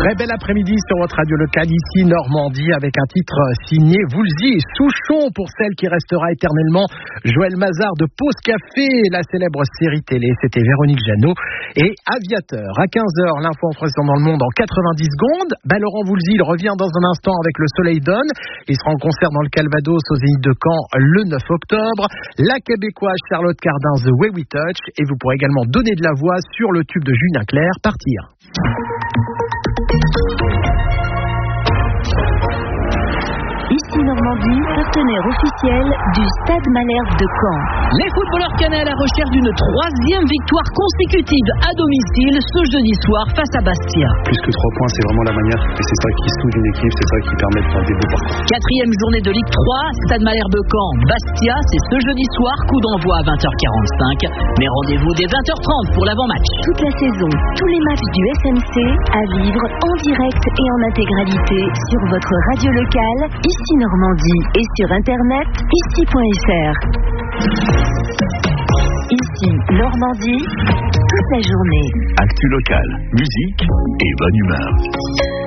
Très bel après-midi sur votre radio locale, ici Normandie, avec un titre signé Woolsey et Souchon pour celle qui restera éternellement Joël Mazar de Pause Café, la célèbre série télé. C'était Véronique Jeannot et Aviateur. À 15h, l'info en français dans le monde en 90 secondes. Laurent Woolsey, il revient dans un instant avec Le Soleil donne. Il sera en concert dans le Calvados au Zénith de Caen le 9 octobre. La Québécoise Charlotte Cardin, The Way We Touch. Et vous pourrez également donner de la voix sur le tube de Julien Clerc, Partir. Ici Normandie, partenaire officiel du Stade Malherbe de Caen. Les footballeurs cannais à la recherche d'une 3e victoire consécutive à domicile ce jeudi soir face à Bastia. Plus que 3 points, c'est vraiment la manière, et c'est ça qui soude une équipe, c'est ça qui permet de faire des beaux parcours. 4e journée de Ligue 3, Stade Malherbe de Caen, Bastia, c'est ce jeudi soir, coup d'envoi à 20h45, mais rendez-vous dès 20h30 pour l'avant-match. Toute la saison, tous les matchs du SMC à vivre en direct et en intégralité sur votre radio locale, ici Normandie, et sur internet, ici.fr. Ici Normandie, toute la journée. Actu locale, musique et bonne humeur.